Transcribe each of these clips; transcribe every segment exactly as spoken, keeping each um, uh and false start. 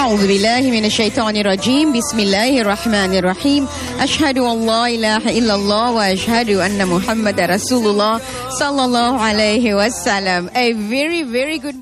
أعوذ بالله من الشيطان الرجيم بسم الله الرحمن الرحيم أشهد أن لا إله إلا الله وأشهد أن محمد رسول الله صلى الله عليه وسلم. A very very good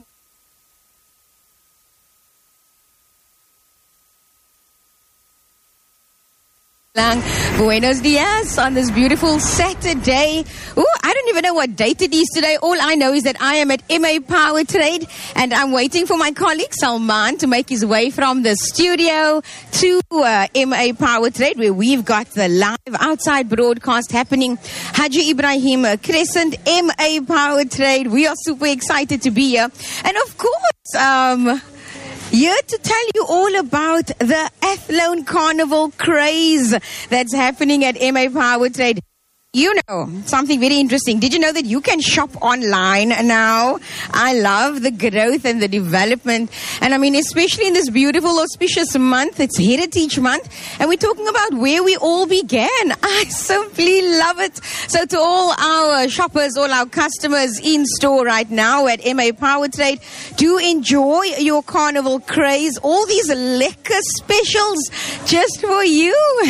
Buenos dias on this beautiful Saturday. Ooh, I don't even know what date it is today. All I know is that I am at M A Power Trade and I'm waiting for my colleague Salman to make his way from the studio to uh, M A Power Trade, where we've got the live outside broadcast happening. Haji Ibrahim Crescent, M A Power Trade. We are super excited to be here. And of course, um... here to tell you all about the Athlone Carnival craze that's happening at M A Power Trade. You know, something very interesting. Did you know that you can shop online now? I love the growth and the development. And I mean, especially in this beautiful, auspicious month, it's Heritage Month. And we're talking about where we all began. I simply love it. So to all our shoppers, all our customers in store right now at M A Power Trade, do enjoy your carnival craze. All these lekker specials just for you.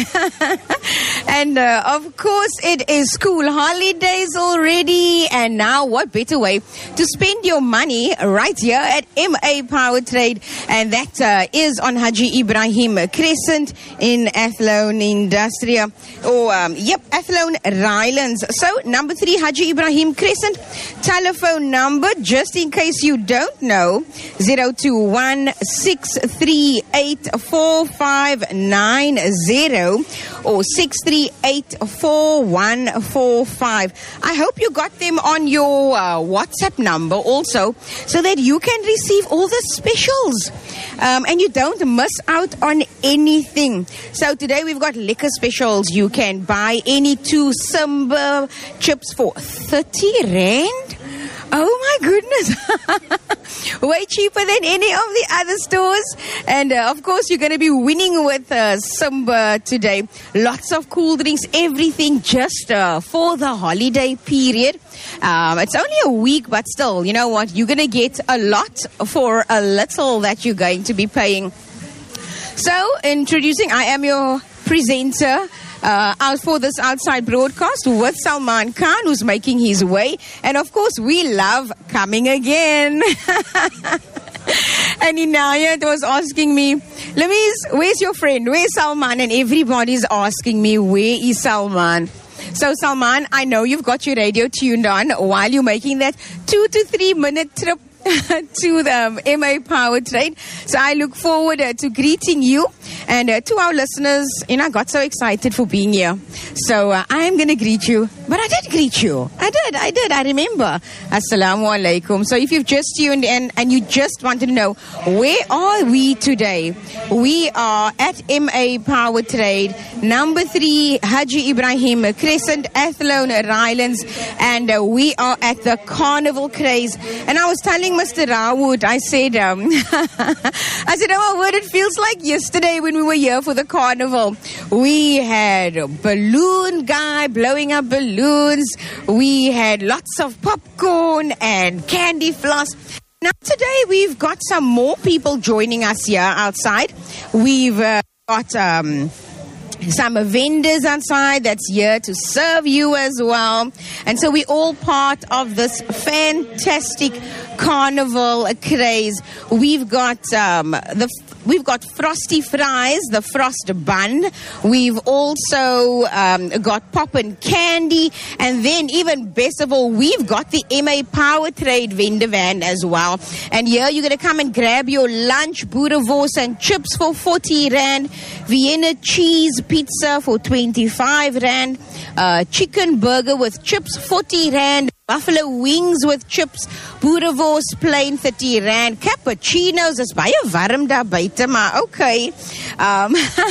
And uh, of course, it is Is school holidays already, and now what better way to spend your money right here at M A Power Trade, and that uh, is on Haji Ibrahim Crescent in Athlone Industria, or um, yep, Athlone Rylands. So number three, Haji Ibrahim Crescent. Telephone number, just in case you don't know, zero two one six three eight four five nine zero or six three eight four one four five. I hope you got them on your uh, WhatsApp number also, so that you can receive all the specials um, and you don't miss out on anything. So today we've got liquor specials. You can buy any two Simba chips for thirty rand. Oh my goodness. Way cheaper than any of the other stores. And uh, of course you're going to be winning with uh, Simba today. Lots of cool drinks, everything just uh, for the holiday period. Um, it's only a week, but still, you know what? You're going to get a lot for a little that you're going to be paying. So introducing, I am your presenter Uh, out for this outside broadcast with Salman Khan, who's making his way. And of course, we love coming again. And Inayat was asking me, Lamise, where's your friend? Where's Salman? And everybody's asking me, where is Salman? So Salman, I know you've got your radio tuned on while you're making that two to three minute trip to the um, M A Power Trade. So I look forward uh, to greeting you and uh, to our listeners. You know, I got so excited for being here. So uh, I'm going to greet you. But I did greet you. I did, I did, I remember. Assalamu alaikum. So if you've just tuned in and you just wanted to know, where are we today? We are at M A Power Trade, number three, Haji Ibrahim Crescent, Athlone Rylands, and uh, we are at the Carnival Craze. And I was telling Mister Rawood, I said, um, I said, oh my word, it feels like yesterday when we were here for the carnival. We had a balloon guy blowing up balloons. We had lots of popcorn and candy floss. Now today we've got some more people joining us here outside. We've uh, got um, some vendors outside that's here to serve you as well. And so we're all part of this fantastic carnival craze. We've got um, the We've got frosty fries, the frost bun. We've also um, got pop and candy. And then even best of all, we've got the M A Power Trade vendor van as well. And here you're going to come and grab your lunch, boerewors and chips for forty rand. Vienna cheese pizza for twenty-five rand. Uh, chicken burger with chips, forty rand. Buffalo wings with chips, boerewors plain thirty rand, cappuccinos, is baie warm daar buite, maar okay. Um,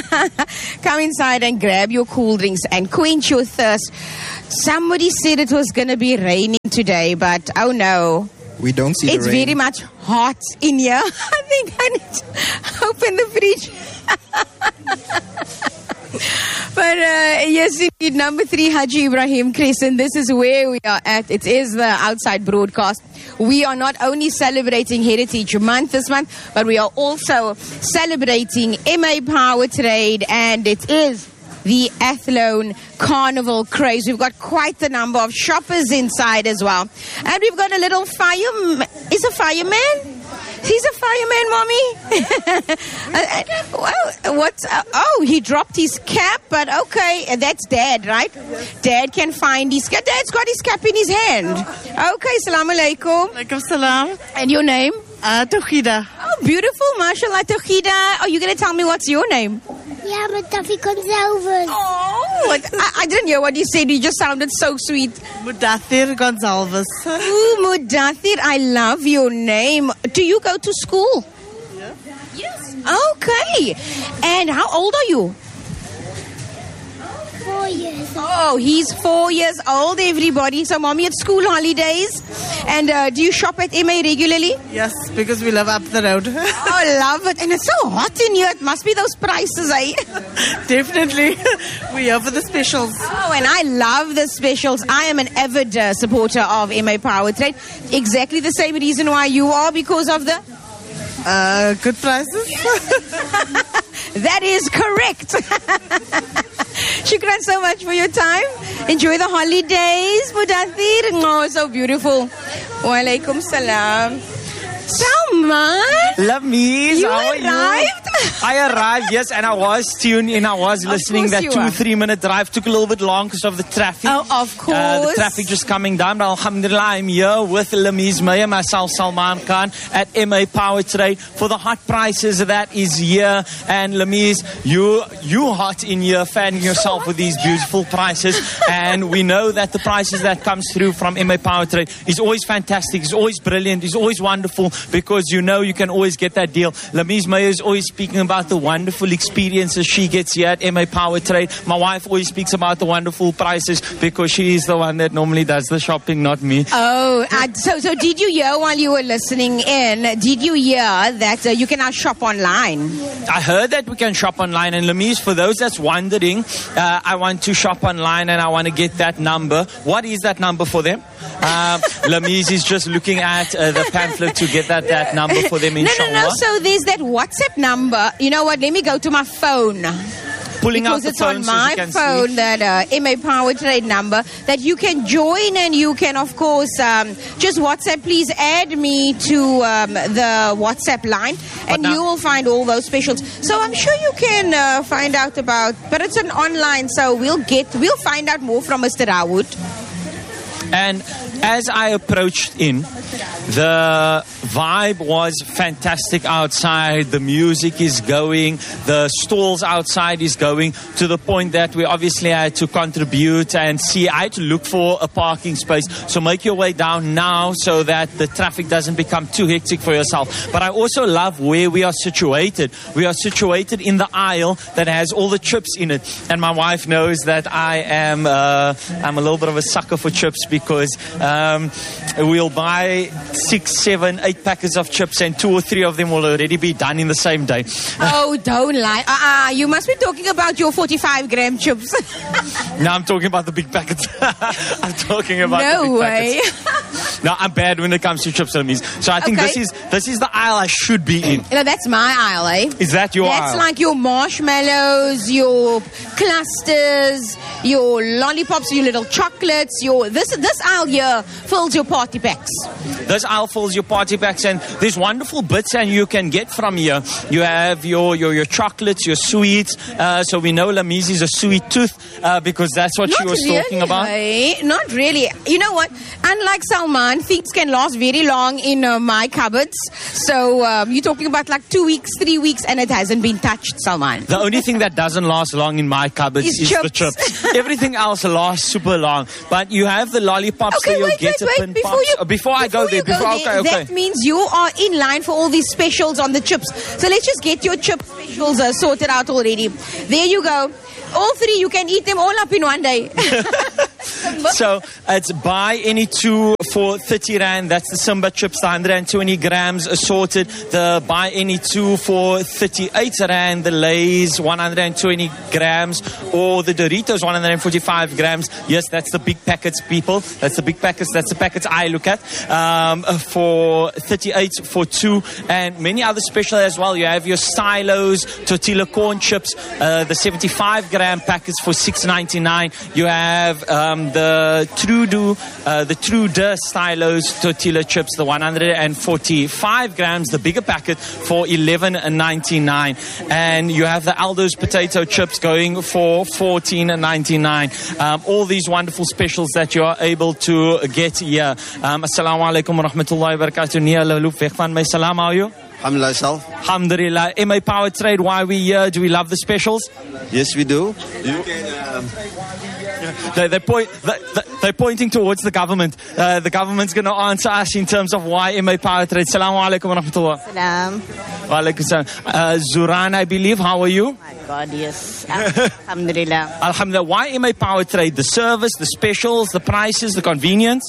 come inside and grab your cool drinks and quench your thirst. Somebody said it was going to be raining today, but oh no. We don't see it's the rain. It's very much hot in here. I think I need to open the fridge. But But uh, yes, indeed, number three, Haji Ibrahim Crescent. This is where we are at. It is the outside broadcast. We are not only celebrating Heritage Month this month, but we are also celebrating M A Power Trade, and it is the Athlone Carnival Craze. We've got quite a number of shoppers inside as well. And we've got a little fire... Is a fireman? He's a fireman, Mommy. well, what's... Uh, oh, he dropped his cap, but okay. That's Dad, right? Dad can find his cap. Dad's got his cap in his hand. Okay, salam alaikum. Alaikum salam. And your name? Uh, Tawhida. Oh, beautiful. MashaAllah, Tawhida. Are you going to tell me what's your name? Yeah, Mudathir Gonzalez. Oh, I, I didn't hear what you said. You just sounded so sweet. Mudathir Gonzalez. Ooh, Mudathir, I love your name. Do you go to school? Yeah. Yes. Okay. And how old are you? Four years. Oh, he's four years old, everybody. So, Mommy, it's school holidays. And uh, do you shop at M A regularly? Yes, because we live up the road. Oh, love it. And it's so hot in here. It must be those prices, eh? Definitely. We are for the specials. Oh, and I love the specials. I am an avid uh, supporter of M A Power Trade. Exactly the same reason why you are, because of the... Uh, good prices. That is correct. Shukran so much for your time. Enjoy the holidays, Mudathir. Oh, so beautiful. Wa alaikum salam. Salman, love me. you How are arrived? You? I arrived, yes, and I was tuned in. I was listening. That two, are. three minute drive took a little bit long because of the traffic. Oh, of course. Uh, the traffic just coming down. But alhamdulillah, I'm here with Lameez Meyer, myself, Salman Khan, at M A Power Trade for the hot prices that is here. And Lameez, you you hot in here, fanning yourself so with these beautiful prices. And we know that the prices that comes through from M A Power Trade is always fantastic. It's always brilliant. It's always wonderful, because you know you can always get that deal. Lameez Meyer is always speaking about the wonderful experiences she gets here at M A Power Trade. My wife always speaks about the wonderful prices, because she is the one that normally does the shopping, not me. Oh, uh, so so did you hear while you were listening in, did you hear that uh, you can now shop online? I heard that we can shop online, and Lameez, for those that's wondering, uh, I want to shop online and I want to get that number. What is that number for them? Uh, Lameez is just looking at uh, the pamphlet to get that, that number for them, inshallah. No, no, no. So there's that WhatsApp number. You know what? Let me go to my phone. Pulling because out the it's phone on so my can phone, see. that uh, M A Power Trade number that you can join, and you can, of course, um, just WhatsApp. Please add me to um, the WhatsApp line, and now, you will find all those specials. So I'm sure you can uh, find out about, but it's an online, so we'll get, we'll find out more from Mister Dawood. And as I approached in, the vibe was fantastic outside. The music is going. The stalls outside is going, to the point that we obviously had to contribute and see. I had to look for a parking space. So make your way down now so that the traffic doesn't become too hectic for yourself. But I also love where we are situated. We are situated in the aisle that has all the chips in it. And my wife knows that I am uh, I'm a little bit of a sucker for chips, because um, we'll buy six, seven, eight packets of chips, and two or three of them will already be done in the same day. Oh, don't lie. Uh-uh, you must be talking about your forty-five gram chips. No, I'm talking about the big packets. I'm talking about no the big way. packets. No, I'm bad when it comes to chips, Lameez. So I think okay. this is this is the aisle I should be in. No, that's my aisle, eh? Is that your that's aisle? That's like your marshmallows, your clusters, your lollipops, your little chocolates. Your this this aisle here fills your party packs. This aisle fills your party packs, and there's wonderful bits and you can get from here. You have your your, your chocolates, your sweets. Uh, so we know Lameez is a sweet tooth, uh, because that's what Not she was really, talking about. eh? Not really. You know what? Unlike Salman, things can last very long in uh, my cupboards. So um, you're talking about like two weeks, three weeks, and it hasn't been touched, Salman. The only thing that doesn't last long in my cupboards Is is chips. the chips. Everything else lasts super long. But you have the lollipops, Okay, there, you'll wait, get wait, the wait. pin Before, pops. you, Uh, before I go you there, go before there, okay, okay. that means you are in line for all these specials on the chips. So let's just get your chip specials uh, sorted out already. There you go. All three, you can eat them all up in one day. So it's buy any two for thirty rand. That's the Simba chips, the one hundred twenty grams assorted. The buy any two for thirty-eight rand. The Lay's one hundred twenty grams, or the Doritos one hundred forty-five grams. Yes, that's the big packets, people. That's the big packets. That's the packets I look at. Um, for thirty-eight for two, and many other special as well. You have your Stylos, tortilla corn chips, uh, the seventy-five gram packets for six ninety-nine. You have um, the Trudeau, uh, the Trudeau Stylos tortilla chips, the one hundred forty-five grams, the bigger packet for eleven ninety-nine. And you have the Aldo's potato chips going for fourteen ninety-nine. Um, all these wonderful specials that you are able to get here. Um, Assalamu alaikum wa rahmatullahi wa barakatuh. Nia Laloof weg van my salam, how are you? Alhamdulillah, self. Alhamdulillah. M A Power Trade, why are we here? Do we love the specials? Yes, we do. You can... Um, They, they're, point, they, they're pointing towards the government. Uh, the government's going to answer us in terms of why M A Power Trade. Assalamu alaikum wa rahmatullah. Salam. Wa alaikum salam. Uh, Zuran, I believe. How are you? My God, yes. Alhamdulillah. Alhamdulillah. Why M A Power Trade? The service, the specials, the prices, the convenience?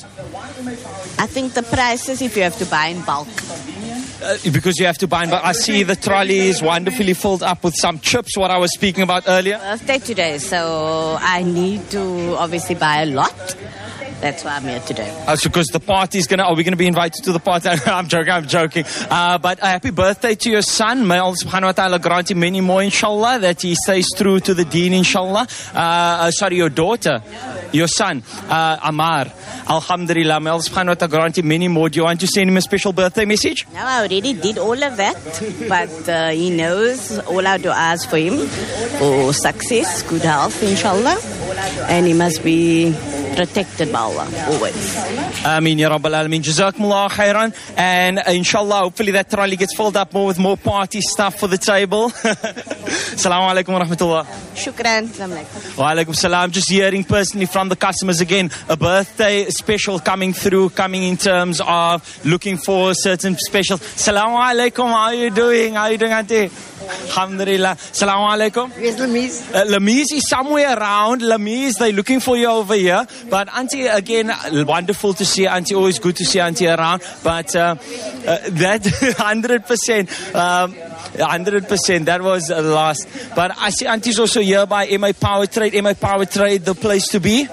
I think the prices if you have to buy in bulk. Uh, because you have to buy, but I see the trolley is wonderfully filled up with some chips, what I was speaking about earlier. Birthday today, so I need to obviously buy a lot. That's why I'm here today. Oh, so because the party's going to, are we going to be invited to the party? I'm joking, I'm joking. Uh, but a happy birthday to your son. May Allah subhanahu wa ta'ala grant him many more, inshallah, that he stays true to the deen, inshallah. Uh, uh, sorry, your daughter, your son, uh, Amar. Alhamdulillah, may Allah subhanahu wa ta'ala grant him many more. Do you want to send him a special birthday message? No, I already did all of that. But uh, he knows all our du'as for him. For success, good health, inshallah. And he must be protected by Allah, always. Ameen, Ya Rabbal Alameen. Jazakumullah khairan. And uh, inshallah, hopefully that trolley gets filled up more with more party stuff for the table. Assalamu alaikum wa rahmatullah. Shukran. Assalamu alaikum. Wa alaikum salam. Just hearing personally from the customers again, a birthday special coming through, coming in terms of looking for certain specials. Assalamu alaikum. How are you doing? How are you doing, Auntie? Alhamdulillah. Assalamu alaikum. Where's Lamise? Uh, Lamise is somewhere around. Lamise, they're looking for you over here. But Auntie, again, wonderful to see Auntie. Always good to see Auntie around. But uh, uh, that one hundred percent, um, one hundred percent, that was uh, last. But I see Auntie's also here by M A Power Trade. M A Power Trade, the place to be?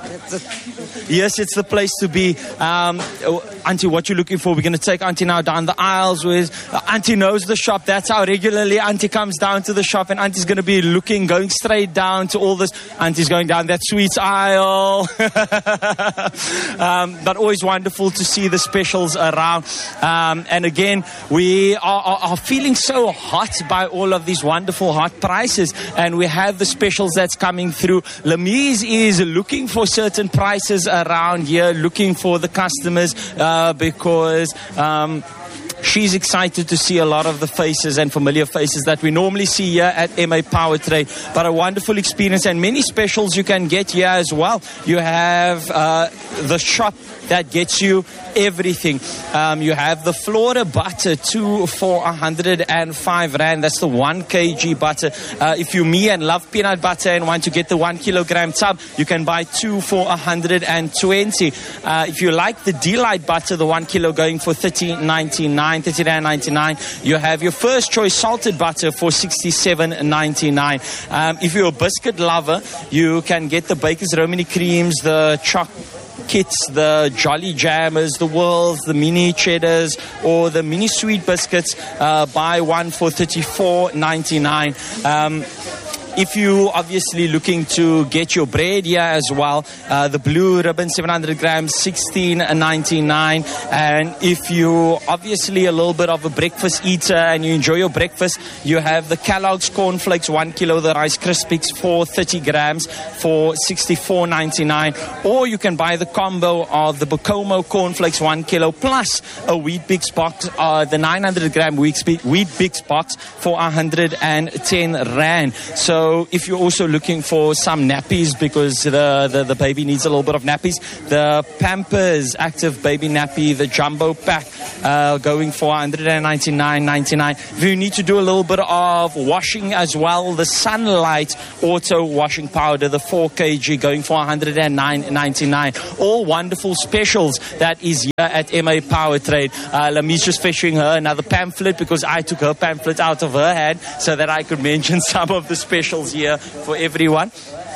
Yes, it's the place to be. Um, Auntie, what you looking for? We're going to take Auntie now down the aisles with... Uh, Auntie knows the shop. That's how regularly Auntie comes down to the shop, and Auntie's going to be looking, going straight down to all this. Auntie's going down that sweets aisle. um, but always wonderful to see the specials around. Um, and again, we are, are, are feeling so hot by all of these wonderful hot prices. And we have the specials that's coming through. Lamise is looking for certain prices around here, looking for the customers uh, because... Um, She's excited to see a lot of the faces and familiar faces that we normally see here at M A Power Trade. But a wonderful experience and many specials you can get here as well. You have uh, the shop that gets you everything. Um, you have the Flora butter, two for one hundred five rand. That's the one kilogram butter. Uh, if you're me and love peanut butter and want to get the one kilogram tub, you can buy two for one hundred twenty. Uh, if you like the Delight butter, the one kilo going for thirty ninety-nine, thirty ninety-nine. You have your First Choice salted butter for sixty-seven ninety-nine. Um, if you're a biscuit lover, you can get the Baker's Romany creams, the chocolate kits, the Jolly Jammers, the Whirls, the mini cheddars, or the mini sweet biscuits. Uh, buy one for thirty-four ninety-nine. Um, If you obviously looking to get your bread here as well, uh, the Blue Ribbon seven hundred grams, sixteen ninety-nine. And if you obviously a little bit of a breakfast eater and you enjoy your breakfast, you have the Kellogg's cornflakes one kilo, the Rice Krispies for thirty grams for sixty-four ninety-nine. Or you can buy the combo of the Bocomo cornflakes one kilo plus a Wheat Bix box, uh, the nine hundred gram Wheat Bix box for one hundred ten rand. So So if you're also looking for some nappies because the, the, the baby needs a little bit of nappies, the Pampers Active Baby Nappy, the Jumbo Pack, uh, going for one hundred ninety-nine ninety-nine. If you need to do a little bit of washing as well, the Sunlight Auto Washing Powder, the four kilograms, going for one hundred nine ninety-nine. All wonderful specials that is here at M A Power Trade. Uh, Lami's just fetching her another pamphlet because I took her pamphlet out of her hand so that I could mention some of the specials here for everyone.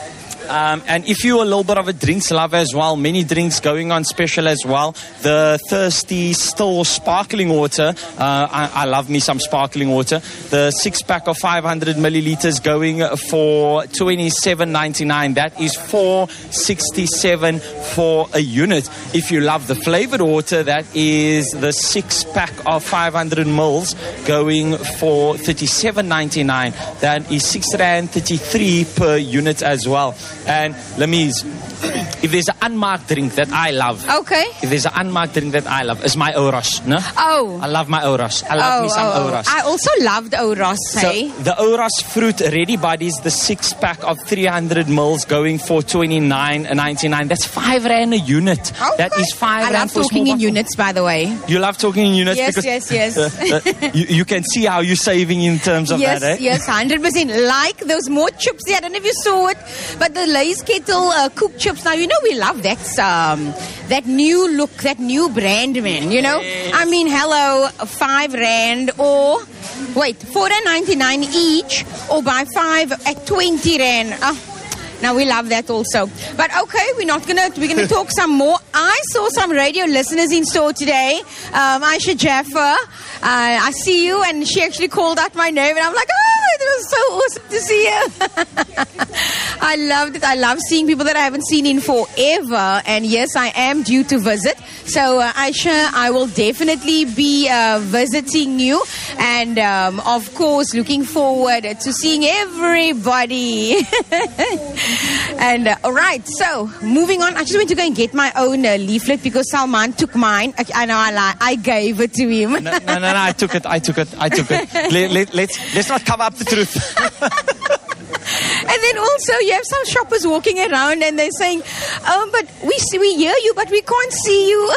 Um, and if you're a little bit of a drinks lover as well, many drinks going on special as well. The Thirsty Still Sparkling Water. Uh, I, I love me some sparkling water. The six pack of five hundred milliliters going for twenty-seven ninety-nine. That is four sixty-seven for a unit. If you love the flavored water, that is the six pack of five hundred mils going for thirty-seven ninety-nine. That is six rand thirty-three per unit as well. And Lamise, if there's an unmarked drink that I love, Okay. if there's an unmarked drink that I love, it's my Oros. No? Oh. I love my Oros. I love oh, me some oh, oh. Oros. I also loved Oros, So hey? the Oros Fruit Ready Buddies, the six pack of three hundred mils going for twenty-nine ninety-nine. That's five rand a unit. Okay. That is five I rand love for a talking small in bottle. units, by the way. You love talking in units Yes, because yes, yes. uh, uh, you, you can see how you're saving in terms of Yes, that, eh? yes, one hundred percent. Like those more chips there. I don't know if you saw it, but the Lay's Kettle uh, cooked chips. Now, you know we love that um, that new look, that new brand, man. You know? Yes. I mean, hello, five rand or, wait, four rand ninety-nine each or buy five at twenty rand. Oh. Now we love that also. But okay, we're not gonna we're gonna talk some more. I saw some radio listeners in store today. Um, Aisha Jaffa, uh, I see you, and she actually called out my name, and I'm like, oh, it was so awesome to see you. I loved it. I love seeing people that I haven't seen in forever. And yes, I am due to visit. So uh, Aisha, I will definitely be uh, visiting you, and um, of course, looking forward to seeing everybody. And uh, all right, so moving on. I just went to go and get my own uh, leaflet because Salman took mine. I, I know I lie. I gave it to him. No, no, no, no, I took it. I took it. I took it. Let, let, let's let's not cover up the truth. And then also you have some shoppers walking around and they're saying, "Oh, but we see, we hear you, but we can't see you."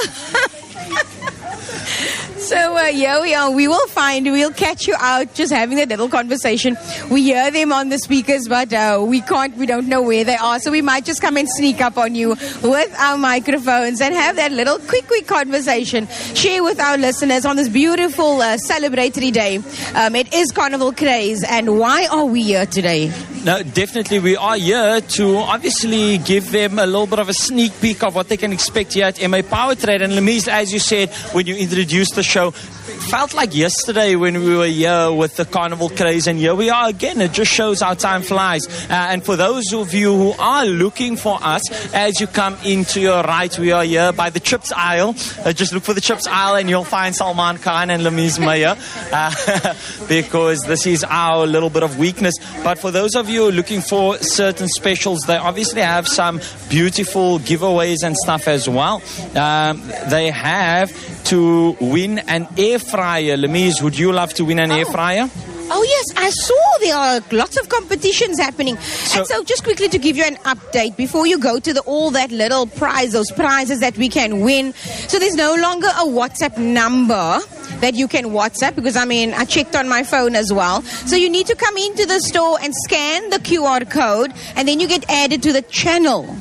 So uh, here we are. We will find, we'll catch you out just having that little conversation. We hear them on the speakers, but uh, we can't, we don't know where they are. So we might just come and sneak up on you with our microphones and have that little quick, quick conversation. Share with our listeners on this beautiful uh, celebratory day. Um, it is Carnival Craze. And why are we here today? No, definitely we are here to obviously give them a little bit of a sneak peek of what they can expect here at M A Power Trade. And Lamise, as you said, when you introduced the show, felt like yesterday when we were here with the Carnival Craze, and here we are again. It just shows how time flies. Uh, and for those of you who are looking for us, as you come into your right, we are here by the chips aisle. Uh, just look for the chips aisle and you'll find Salman Khan and Lamise Meyer, uh, because this is our little bit of weakness. But for those of you who are looking for certain specials, they obviously have some beautiful giveaways and stuff as well. Um, they have to win an air fryer. Lamise, would you love to win an Oh. air fryer? Oh, yes, I saw there are lots of competitions happening. So- and so just quickly to give you an update, before you go to the all that little prize, those prizes that we can win. So there's no longer a WhatsApp number that you can WhatsApp, because, I mean, I checked on my phone as well. So you need to come into the store and scan the Q R code, and then you get added to the channel.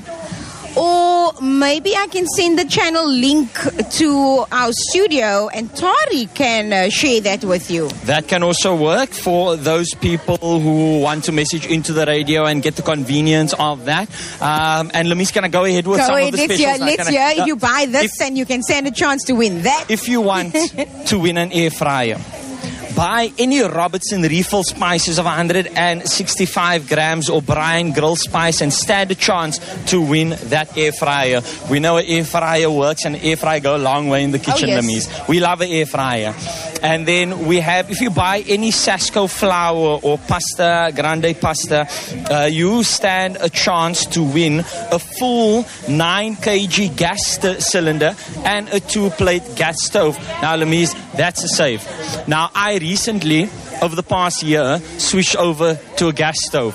Or maybe I can send the channel link to our studio and Tari can uh, share that with you. That can also work for those people who want to message into the radio and get the convenience of that. Um, and Lamise, can I go ahead with Go some ahead, of the let's specials? hear, now? let's Can I- hear. If you buy this, if- then you can stand a chance to win that. If you want to win an air fryer, buy any Robertson refill spices of one hundred sixty-five grams or Brian grill spice and stand a chance to win that air fryer. We know an air fryer works, and an air fryer go a long way in the kitchen, yes. Lamise. We love an air fryer. And then we have, if you buy any Sasco flour or pasta, grande pasta, uh, you stand a chance to win a full nine kilogram gas st- cylinder and a two-plate gas stove. Now, Lamise, that's a save. Now, I recently, over the past year, switched over to a gas stove.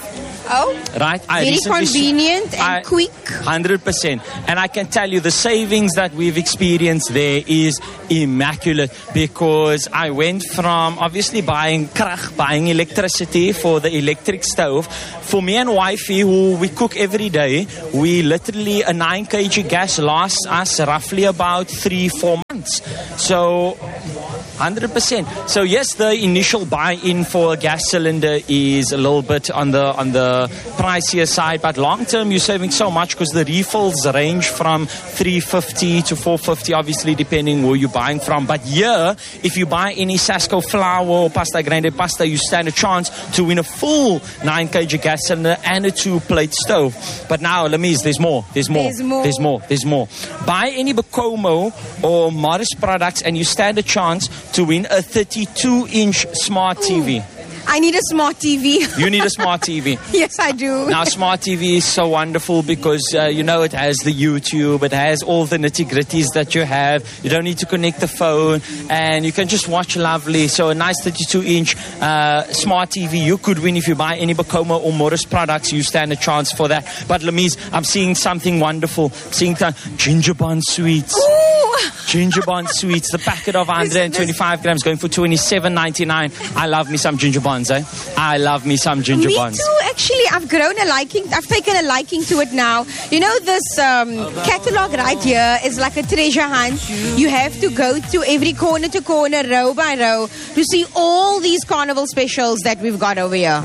Oh, Right? I very recently- convenient and I- quick. one hundred percent. And I can tell you the savings that we've experienced there is immaculate, because I went from obviously buying krach, buying electricity for the electric stove. For me and wifey, who we cook every day, we literally, a nine kilogram gas lasts us roughly about three, four months. So one hundred percent. So yes, the initial buy-in for a gas cylinder is a little bit on the on the pricier side, but long term you're saving so much because the refills range from three fifty to four fifty, obviously depending where you're buying from. But here, if you buy any Sasco flour or pasta grande pasta, you stand a chance to win a full nine kilogram gas cylinder and a two-plate stove. But now, Lamise, there's more. There's more. There's more. There's more. There's more. Buy any Bacomo or Morris products and you stand a chance to win a thirty-two inch smart T V. I need a smart T V. You need a smart T V. Yes, I do. Now, smart T V is so wonderful because, uh, you know, it has the YouTube, it has all the nitty-gritties that you have. You don't need to connect the phone, and you can just watch lovely. So a nice thirty-two inch uh, smart T V you could win if you buy any Bacomo or Morris products. You stand a chance for that. But, Lamise, I'm seeing something wonderful. Seeing the ginger bun sweets. Ooh. Ginger bun sweets, the packet of one hundred twenty-five grams going for twenty-seven ninety-nine. I love me some ginger buns, eh? I love me some ginger Me buns. too, actually. I've grown a liking. I've taken a liking to it now. You know, this um, catalog right here is like a treasure hunt. You have to go to every corner to corner, row by row, to see all these carnival specials that we've got over here.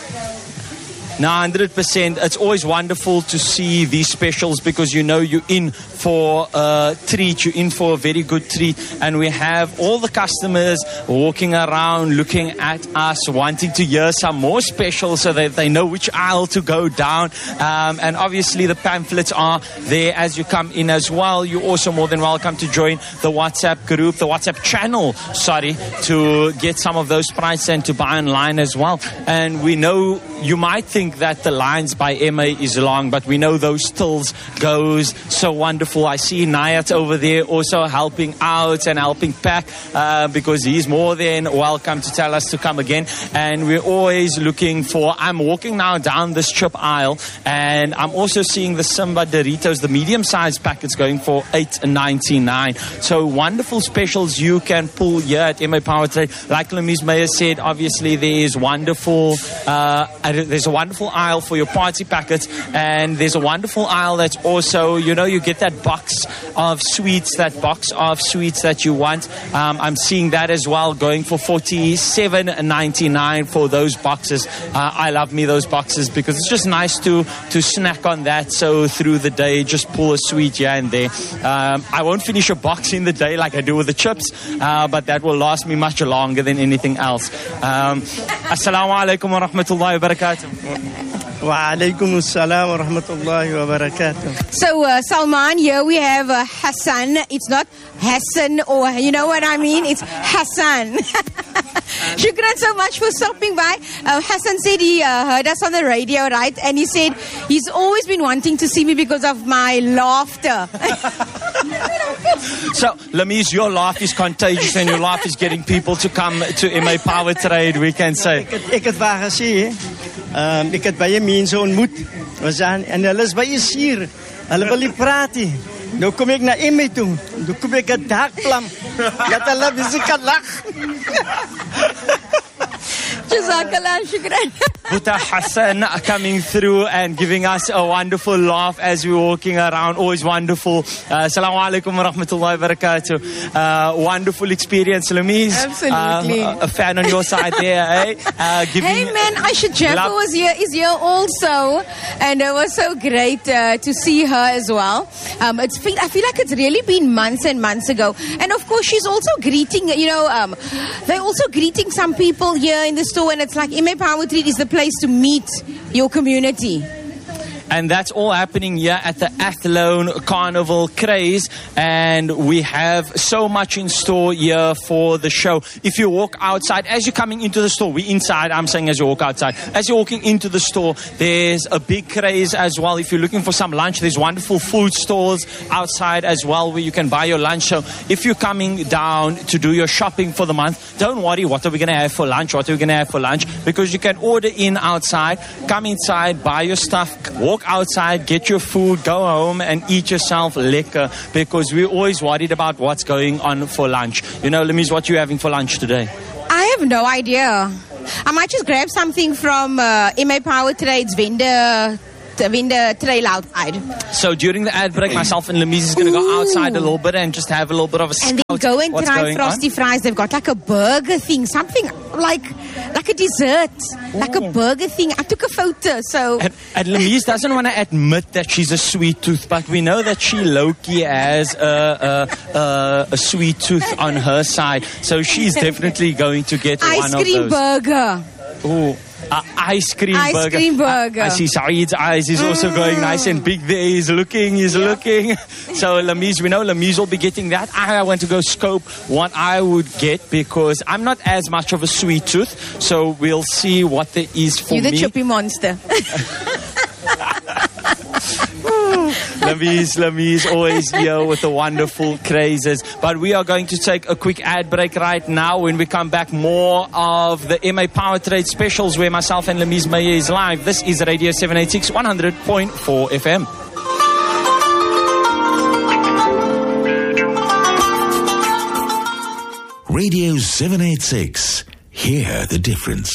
No, one hundred percent. It's always wonderful to see these specials because you know you're in for a treat. You're in for a very good treat. And we have all the customers walking around looking at us, wanting to hear some more specials so that they know which aisle to go down. Um, and obviously the pamphlets are there as you come in as well. You're also more than welcome to join the WhatsApp group, the WhatsApp channel, sorry, to get some of those prices and to buy online as well. And we know you might think that the lines by M A is long, but we know those tills goes so wonderful. I see Nayat over there also helping out and helping pack uh, because he's more than welcome to tell us to come again. And we're always looking for, I'm walking now down this chip aisle and I'm also seeing the Simba Doritos, the medium-sized packets going for eight ninety-nine. So wonderful specials you can pull here at M A Power Trade. Like Lamise Meyer said, obviously there is wonderful, uh, there's a wonderful aisle for your party packets, and there's a wonderful aisle that's also, you know, you get that box of sweets, that box of sweets that you want. Um, I'm seeing that as well going for forty-seven ninety-nine for those boxes. Uh, I love me those boxes because it's just nice to, to snack on that. So through the day, just pull a sweet here and there. Um, I won't finish a box in the day like I do with the chips, uh, but that will last me much longer than anything else. Um, Assalamu alaikum wa rahmatullahi wa barakatuh. Wa alaikum assalam wa rahmatullahi wa barakatuh. So, uh, Salman, here we have uh, Hassan. It's not Hassan, or you know what I mean? It's Hassan. Shukran so much for stopping by. Uh, Hassan said he uh, heard us on the radio, right? And he said he's always been wanting to see me because of my laughter. So, Lamise, your laugh is contagious and your laugh is getting people to come to M A Power Trade, we can say. Ek het, ek het waar gesê, um, ek het baie mense ontmoet. Was aan, en hulle is baie sier. Hulle wil nie praat nie. Nou kom ek na M A toe. Nou kom ek 'n dakplam. Dat hulle mense kan lag. Jazakallah, shukran. Buta Hassan coming through and giving us a wonderful laugh as we're walking around. Always wonderful. Uh, Assalamu alaikum wa rahmatullahi wa barakatuh. Uh, wonderful experience, Lamise. Absolutely. Uh, a fan on your side there, eh? Uh, giving Hey man, Aisha Jaffa love- was here, is here also, and it was so great uh, to see her as well. Um, it's feel, I feel like it's really been months and months ago, and of course she's also greeting. You know, um, they're also greeting some people here in the store, and it's like M A Power Trade is the place to meet your community. And that's all happening here at the Athlone Carnival Craze. And we have so much in store here for the show. If you walk outside, as you're coming into the store, we're inside, I'm saying as you walk outside. As you're walking into the store, there's a big craze as well. If you're looking for some lunch, there's wonderful food stores outside as well where you can buy your lunch. So if you're coming down to do your shopping for the month, don't worry, what are we going to have for lunch? What are we going to have for lunch? Because you can order in outside, come inside, buy your stuff, walk outside, get your food, go home and eat yourself liquor, because we're always worried about what's going on for lunch. You know, Lemise, what you having for lunch today? I have no idea. I might just grab something from uh, M A Power Trade's vendor, vendor trail outside. So during the ad break, myself and Lemise is going to go outside a little bit and just have a little bit of a scout. And then go and What's try Frosty on? Fries. They've got like a burger thing, something like like a dessert, Ooh. like a burger thing. I took a photo, so... And, and Lemise doesn't want to admit that she's a sweet tooth, but we know that she low-key has a, a, a, a sweet tooth on her side. So she's definitely going to get Ice one of those. Ice cream burger. Oh. Uh, ice cream ice burger. Cream burger. I, I see Saeed's eyes. He's also mm. going nice and big there. He's looking, he's yeah. looking. So Lemise, we know Lemise will be getting that. I want to go scope what I would get because I'm not as much of a sweet tooth. So we'll see what there is for me. You're the me. choppy monster. Lemise, Lemise, always here with the wonderful crazes. But we are going to take a quick ad break right now. When we come back, more of the M A Power Trade specials where myself and Lemise Meyer is live. This is Radio seven eighty-six, one hundred point four F M. Radio seven eighty-six. Hear the difference.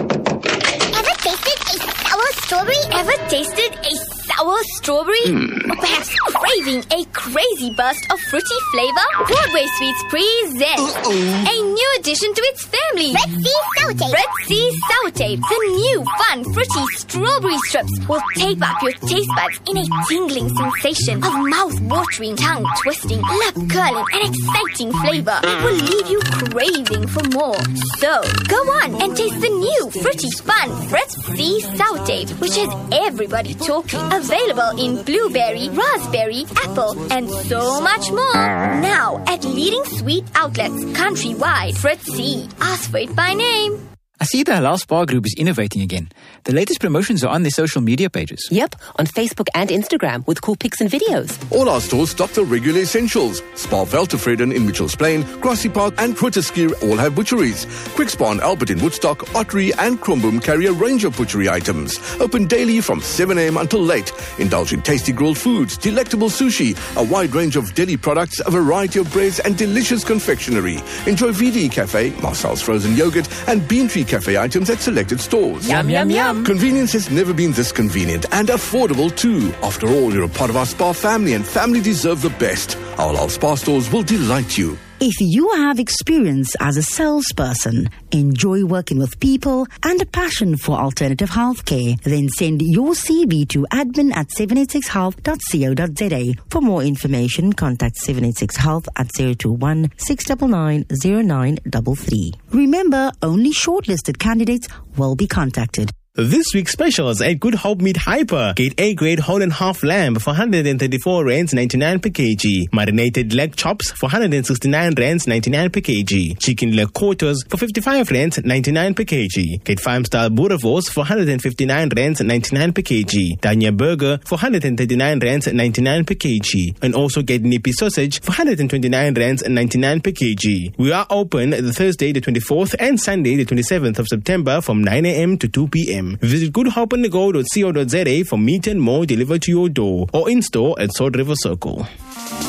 Ever tasted a sour strawberry? Ever tasted a sour strawberry? Mm. Or perhaps craving a crazy burst of fruity flavor? Broadway Sweets presents Uh-oh. a new addition to its family. Red Sea Sour Tape. Red Sea Sour Tape. The new fun fruity strawberry strips will tape up your taste buds in a tingling sensation of mouth-watering, tongue-twisting, lip-curling and exciting flavor. It will leave you craving for more. So, go on and taste the new fruity fun Red Sea Sour Tape, which has everybody talking. Available in blueberry, raspberry, apple, and so much more. Now at leading sweet outlets countrywide. Fred C. Ask for it by name. I see the Halal Spa Group is innovating again. The latest promotions are on their social media pages. Yep, on Facebook and Instagram with cool pics and videos. All our stores stock the regular essentials. Spa Veltevreden in Mitchells Plain, Grassy Park and Grooteskier all have butcheries. Quick Spa and Albert in Woodstock, Ottery and Kromboom carry a range of butchery items. Open daily from seven a.m. until late. Indulge in tasty grilled foods, delectable sushi, a wide range of deli products, a variety of breads and delicious confectionery. Enjoy V D Cafe, Marcel's frozen yogurt and Bean Tree Cafe items at selected stores. Yum, yum, yum. Convenience has never been this convenient and affordable too. After all, you're a part of our Spa family and family deserve the best. Our Halal Spa stores will delight you. If you have experience as a salesperson, enjoy working with people, and a passion for alternative healthcare, then send your C V to admin at seven eighty-six health dot co dot za. For more information, contact seven eighty-six health at zero two one, six nine nine, zero nine three three. Remember, only shortlisted candidates will be contacted. This week's specials at Good Hope Meat Hyper. Get A-grade whole and half lamb for one hundred thirty-four rands ninety-nine per kg. Marinated leg chops for one hundred sixty-nine rands ninety-nine per kg. Chicken leg quarters for fifty-five rands ninety-nine per kg. Get farm-style boerewors for one hundred fifty-nine rands ninety-nine per kg. Danya burger for one hundred thirty-nine rands ninety-nine per kg. And also get nippy sausage for one hundred twenty-nine rands ninety-nine per kg. We are open the Thursday the twenty-fourth and Sunday the twenty-seventh of September from nine a.m. to two p.m. Visit good hope and go dot co dot za for meat and more delivered to your door or in store at Sword River Circle.